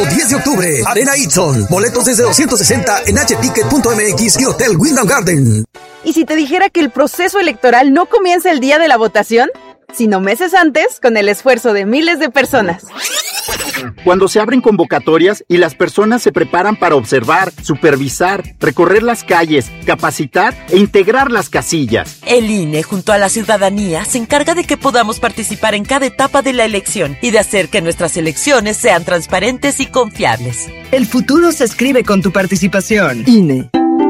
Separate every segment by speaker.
Speaker 1: sábado 10 de octubre, Arena Itson. Boletos desde 260 en hticket.mx y Hotel Wyndham Garden.
Speaker 2: ¿Y si te dijera que el proceso electoral no comienza el día de la votación, sino meses antes, con el esfuerzo de miles de personas?
Speaker 3: Cuando se abren convocatorias y las personas se preparan para observar, supervisar, recorrer las calles, capacitar e integrar las casillas.
Speaker 4: El INE, junto a la ciudadanía, se encarga de que podamos participar en cada etapa de la elección y de hacer que nuestras elecciones sean transparentes y confiables.
Speaker 5: El futuro se escribe con tu participación.
Speaker 2: INE.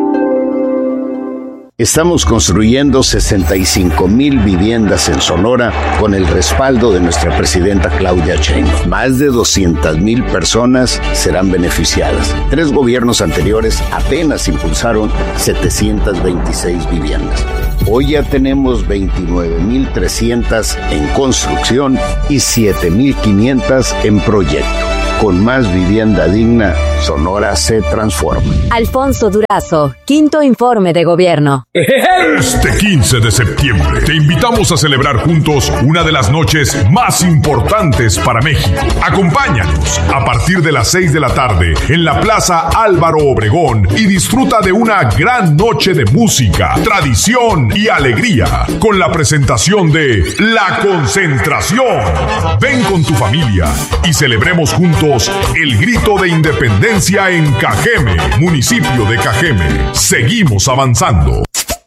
Speaker 6: Estamos construyendo 65,000 viviendas en Sonora con el respaldo de nuestra presidenta Claudia Sheinbaum. Más de 200,000 personas serán beneficiadas. 3 gobiernos anteriores apenas impulsaron 726 viviendas. Hoy ya tenemos 29,300 en construcción y 7,500 en proyecto. Con más vivienda digna, Sonora se transforma.
Speaker 7: Alfonso Durazo, 5º informe de gobierno.
Speaker 8: Este 15 de septiembre te invitamos a celebrar juntos una de las noches más importantes para México. Acompáñanos a partir de las 6 de la tarde en la Plaza Álvaro Obregón y disfruta de una gran noche de música, tradición y alegría con la presentación de La Concentración. Ven con tu familia y celebremos juntos el grito de independencia en Cajeme, municipio de Cajeme. Seguimos avanzando.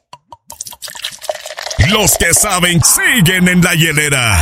Speaker 9: Los que saben siguen en la hielera.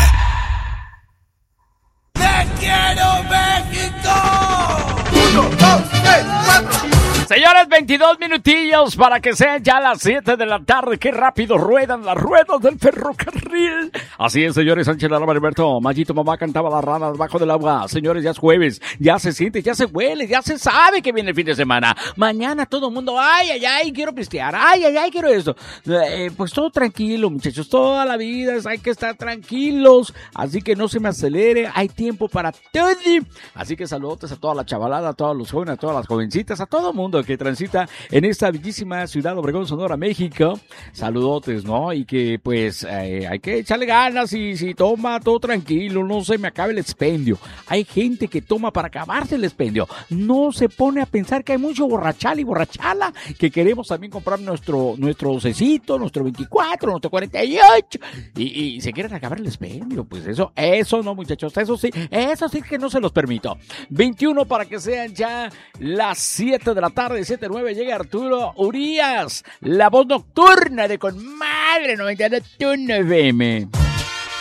Speaker 10: ¡Te quiero, México! 1, 2, 3, 4.
Speaker 11: Señores, 22 minutillos para que sean ya las 7 de la tarde. Qué rápido ruedan las ruedas del ferrocarril. Así es, señores. Sánchez Lara, Alberto, Mayito, mamá cantaba las ranas bajo del agua. Señores, ya es jueves, ya se siente, ya se huele, ya se sabe que viene el fin de semana. Mañana todo el mundo, ay, quiero pistear, ay, quiero esto. Pues todo tranquilo, muchachos, toda la vida hay que estar tranquilos. Así que no se me acelere, hay tiempo para todo. Así que saludos a toda la chavalada, a todos los jóvenes, a todas las jovencitas, a todo el mundo que transita en esta bellísima ciudad Obregón, Sonora, México. Saludotes, ¿no? Y que pues hay que echarle ganas y si toma todo tranquilo, no se me acabe el expendio. Hay gente que toma para acabarse el expendio. No se pone a pensar que hay mucho borrachal y borrachala, que queremos también comprar nuestro cecito, nuestro 24, nuestro 48 y se quieren acabar el expendio. Pues eso no, muchachos, eso sí que no se los permito. 21 para que sean ya las 7 de la tarde. 7-9 llega Arturo Urias, la voz nocturna de Con Madre 99.1 FM.